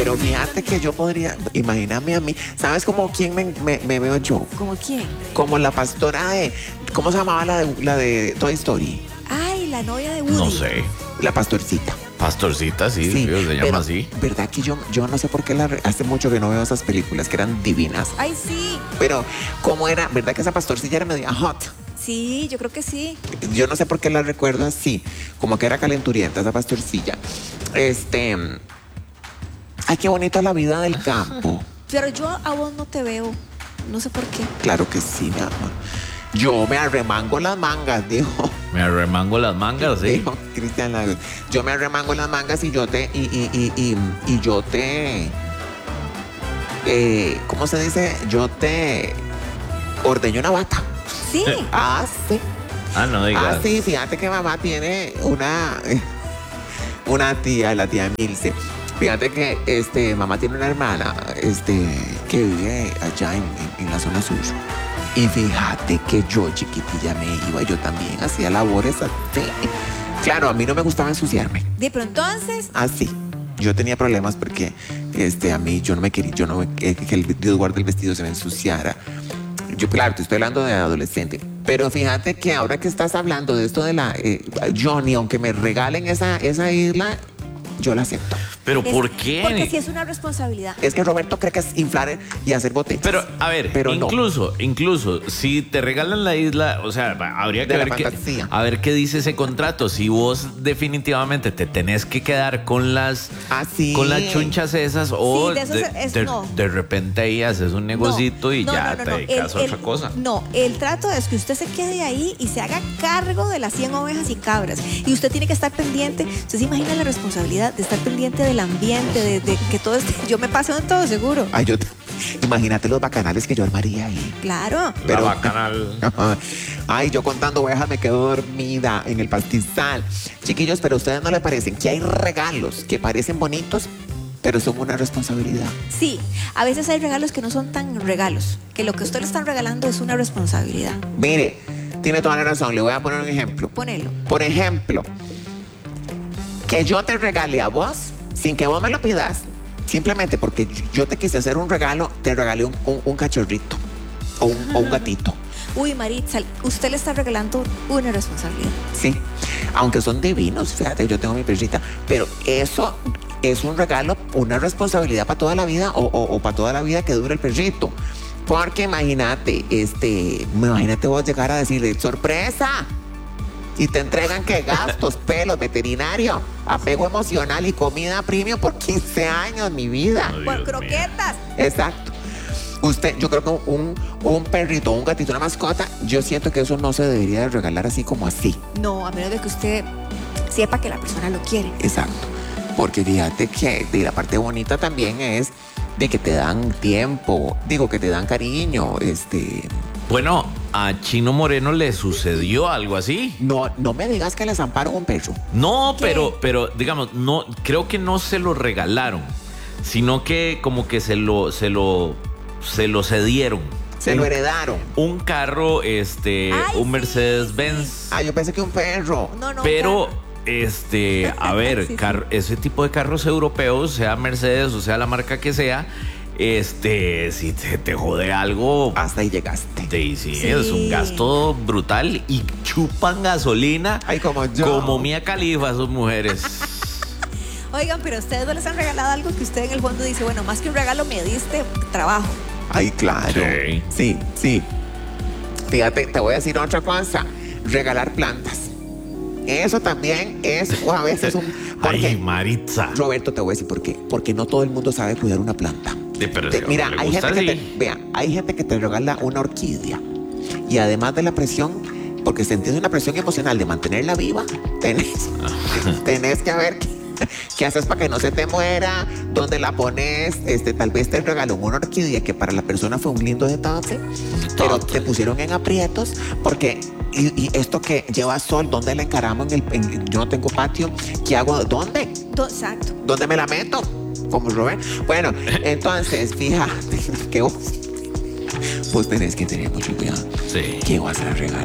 Pero fíjate que yo podría, imagíname a mí, ¿sabes como quién me veo yo? ¿Cómo quién? Como la pastora de, ¿cómo se llamaba la de Toy Story? Ay, la novia de Woody. No sé. La pastorcita. Pastorcita, sí, se llama pero, así. ¿verdad que yo no sé por qué hace mucho que no veo esas películas que eran divinas? Ay, sí. Pero, ¿cómo era? ¿Verdad que esa pastorcilla era media hot? Sí, yo creo que sí. Yo no sé por qué la recuerdo así, como que era calenturienta esa pastorcilla. Ay, qué bonita la vida del campo. Pero yo a vos no te veo. No sé por qué. Claro que sí, mi amor. Yo me arremango las mangas, dijo. Me arremango las mangas, sí. Dijo Cristian Lagos. Yo me arremango las mangas y yo te. Y yo te. ¿Cómo se dice? Yo te ordeño una vaca. Sí. Ah, sí. Ah, no digas. Ah, sí, fíjate que mamá tiene una tía, la tía Milce. Fíjate que mamá tiene una hermana que vive allá en la zona sur. Y fíjate que yo chiquitilla me iba, yo también hacía labores así. Claro, a mí no me gustaba ensuciarme. Pero entonces. Así. Yo tenía problemas porque a mí yo no me quería, que el Dios guarde el vestido se me ensuciara. Yo, claro, te estoy hablando de adolescente. Pero fíjate que ahora que estás hablando de esto de la Johnny, aunque me regalen esa isla, yo la acepto. ¿Pero por qué? Porque sí es una responsabilidad. Es que Roberto cree que es inflar y hacer botellas. Pero, a ver, pero incluso, si te regalan la isla, o sea, habría que ver qué dice ese contrato. Si vos definitivamente te tenés que quedar con las chunchas esas, o de repente ahí haces un negocito y ya te dedicas a otra cosa. No, el trato es que usted se quede ahí y se haga cargo de las 100 ovejas y cabras. Y usted tiene que estar pendiente. Usted se imagina la responsabilidad de estar pendiente del ambiente, de que todo esté. Yo me paseo en todo seguro. Ay, imagínate los bacanales que yo armaría ahí. Claro. Pero, la bacanal. Ay, yo contando ovejas me quedo dormida en el pastizal. Chiquillos, pero a ustedes no les parecen que hay regalos que parecen bonitos, pero son una responsabilidad. Sí, a veces hay regalos que no son tan regalos, que lo que usted le están regalando es una responsabilidad. Mire, tiene toda la razón. Le voy a poner un ejemplo. Ponelo. Por ejemplo, que yo te regale a vos sin que vos me lo pidas, simplemente porque yo te quise hacer un regalo, te regalé un cachorrito o un gatito. Uy, Maritza, usted le está regalando una responsabilidad. Sí, aunque son divinos, fíjate, yo tengo mi perrita, pero eso es un regalo, una responsabilidad para toda la vida o para toda la vida que dure el perrito. Porque imagínate vos llegar a decirle, ¡sorpresa! Y te entregan que gastos, pelos, veterinario, apego emocional y comida premium por 15 años, mi vida. Por croquetas. Exacto. Yo creo que un perrito, un gatito, una mascota, yo siento que eso no se debería de regalar así como así. No, a menos de que usted sepa que la persona lo quiere. Exacto. Porque fíjate que la parte bonita también es de que te dan tiempo, que te dan cariño, Bueno, a Chino Moreno le sucedió algo así. No me digas que les amparo un perro. No, pero digamos, no, creo que no se lo regalaron, sino que como que se lo cedieron. Se lo heredaron. Un carro, un Mercedes-Benz. Ah, yo pensé que un perro. No, pero, a ver, Sí. Ese tipo de carros europeos, sea Mercedes o sea la marca que sea, si te jode algo, hasta ahí llegaste. Sí, es un gasto brutal y chupan gasolina. Ay, como yo. Como Mia Khalifa, sus mujeres. Oigan, pero ustedes no les han regalado algo que usted en el fondo dice, bueno, más que un regalo me diste trabajo. Ay, claro. Sí. Fíjate, te voy a decir otra cosa. Regalar plantas. Eso también es a veces un... Ay, Maritza. Roberto, te voy a decir por qué. Porque no todo el mundo sabe cuidar una planta. Mira, hay gente que te regala una orquídea. Y además de la presión, porque sentís una presión emocional de mantenerla viva, tenés que ver qué haces para que no se te muera, dónde la pones. Tal vez te regaló una orquídea que para la persona fue un lindo detalle, pero te pusieron en aprietos porque y esto que lleva sol, ¿dónde la encaramos? Yo no tengo patio, ¿qué hago? ¿Dónde? Exacto. ¿Dónde me la meto? Como Robert. Bueno, entonces, fíjate que vos tenés que tener mucho cuidado. Sí. ¿Qué vas a regalar?